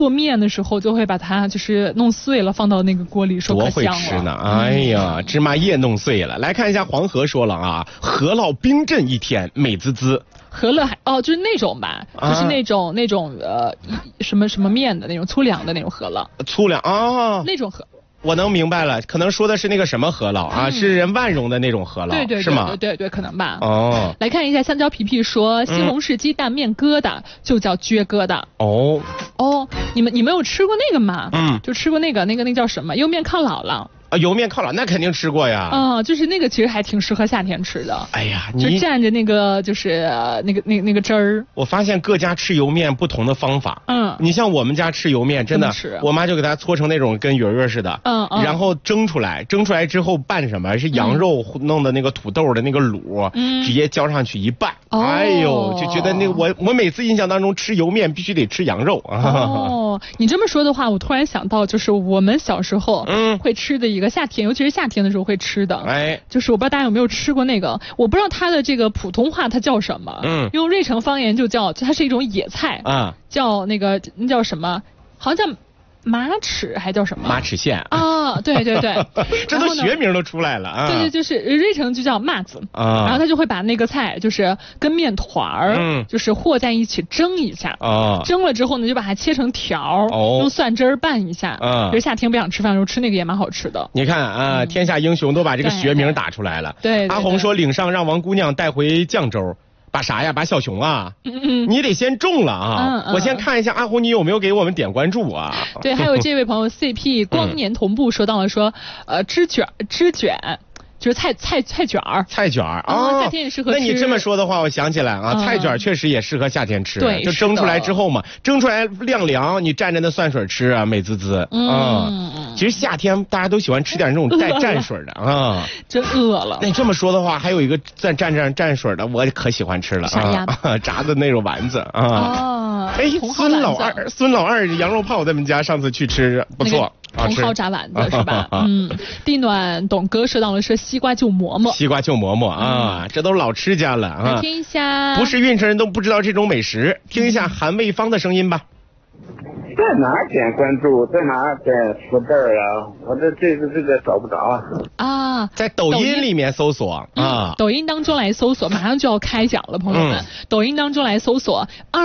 做面的时候就会把它就是弄碎了，放到那个锅里，说可香了。 多会吃呢！哎呀，芝麻叶弄碎了。来看一下黄河说了啊，饸饹冰镇一天，美滋滋。 饸饹就是那种吧，就是那种什么面的那种粗粮的那种饸饹。 粗粮啊， 那种饸。 我能明白了，可能说的是那个什么饸饹啊，是人万荣的那种饸饹， 对， 是吗？ 对，可能吧。 哦， 来看一下香蕉皮皮说，西红柿鸡蛋面疙瘩就叫撅疙瘩。哦，你们有吃过那个吗？就吃过那个叫什么？莜面炕姥姥。 啊，莜面炕姥那肯定吃过呀。 就是那个其实还挺适合夏天吃的。 哎呀， 就蘸着那个就是那个汁儿。 我发现各家吃油面不同的方法。你像我们家吃油面，真的，我妈就给它搓成那种跟圆圆似的。然后蒸出来之后拌什么？是羊肉弄的那个土豆的那个卤，直接浇上去一拌。哎呦，就觉得那个我每次印象当中吃油面必须得吃羊肉啊。 你这么说的话，我突然想到，就是我们小时候会吃的一个夏天，尤其是夏天的时候会吃的，就是我不知道大家有没有吃过那个，我不知道它的这个普通话它叫什么，用瑞城方言就它是一种野菜，叫那叫什么，好像叫马齿还叫什么？ 马齿苋啊，对， 这都学名都出来了啊。 对，就是瑞城就叫麻子啊，然后他就会把那个菜就是跟面团儿，就是和在一起蒸一下啊，蒸了之后呢就把它切成条，用蒜汁儿拌一下。就是夏天不想吃饭的时候吃那个也蛮好吃的。 你看啊，天下英雄都把这个学名打出来了。 对， 阿红说领上让王姑娘带回绛州。把啥呀？把小熊啊？你得先种了啊！我先看一下阿红，你有没有给我们点关注啊？ 对，还有这位朋友 CP 光年同步说到了说，芝卷。就是菜卷儿啊，夏天也适合吃。 那你这么说的话，我想起来啊，菜卷确实也适合夏天吃。 对， 就蒸出来之后嘛，蒸出来晾凉，你蘸着那蒜水吃啊，美滋滋。其实夏天大家都喜欢吃点那种带蘸水的啊。 真饿了。 那你这么说的话，还有一个蘸水的，我可喜欢吃了。 啥呀？ 炸的那种丸子啊。哎，孙老二羊肉泡，我们家上次去吃不错。 茼蒿炸丸子是吧？地暖董哥说到了说西瓜就馍馍啊，这都是老吃家了啊。 听一下， 不是运城人都不知道这种美食，听一下韩卫芳的声音吧。 在哪点关注？在哪点福袋啊？我这个找不着啊！在抖音里面搜索啊， 抖音当中来搜索，马上就要开奖了，朋友们。抖音当中来搜索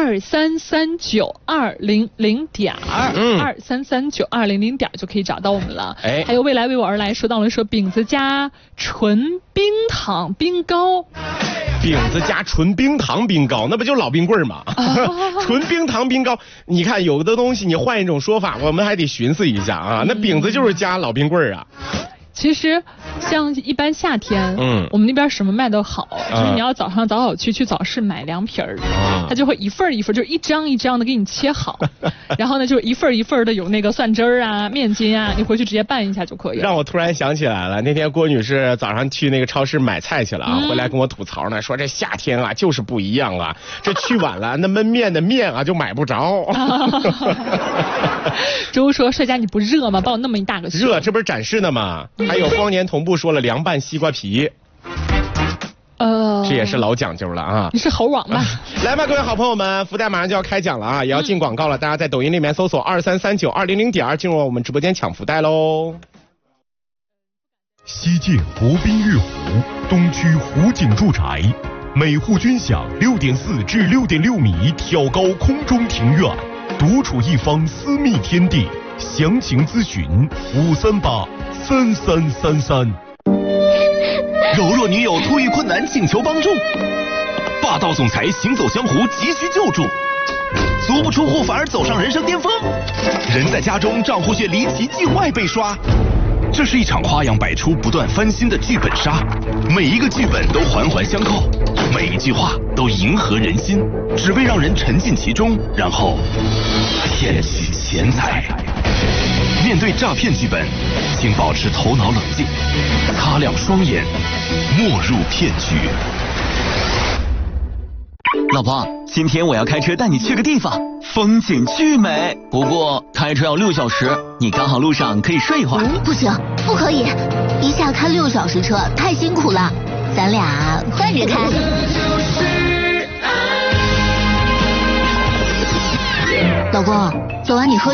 23392002，23392002就可以找到我们了。还有未来为我而来说到了说饼子加纯冰糖冰糕。 饼子加纯冰糖冰糕，那不就老冰棍吗？纯冰糖冰糕，你看有的东西你换一种说法，我们还得寻思一下啊。那饼子就是加老冰棍啊。 其实像一般夏天，我们那边什么卖都好，就是你要早上早去早市买凉皮儿，它就会一份一份，就是一张一张的给你切好，然后呢就是一份一份的有那个蒜汁儿啊、面筋啊，你回去直接拌一下就可以了。 让我突然想起来了，那天郭女士早上去那个超市买菜去了啊，回来跟我吐槽呢，说这夏天啊就是不一样啊，这去晚了那焖面的面啊就买不着。 周说帅家你不热吗？帮我那么一大个熊。 热，这不是展示呢吗？还有光年同步说了凉拌西瓜皮，这也是老讲究了啊！ 你是猴王吧？ 来吧，各位好朋友们，福袋马上就要开奖了啊，也要进广告了，大家在抖音里面搜索23392002进入我们直播间抢福袋喽。 西晋湖滨玉湖东区湖景住宅，每户均享6.4至6.6米挑高空中庭院，独处一方私密天地，详情咨询5383333。 柔弱女友突遇困难请求帮助，霸道总裁行走江湖急需救助，足不出户反而走上人生巅峰，人在家中账户却离奇境外被刷。这是一场花样百出不断翻新的剧本杀，每一个剧本都环环相扣，每一句话都迎合人心，只为让人沉浸其中，然后骗取钱财。面对诈骗剧本，请保持头脑冷静，擦亮双眼，莫入骗局。 老婆，今天我要开车带你去个地方，风景巨美，不过开车要6小时，你刚好路上可以睡一会儿。 不行，不可以，一下开6小时车太辛苦了，咱俩换着开。老公，昨晚你喝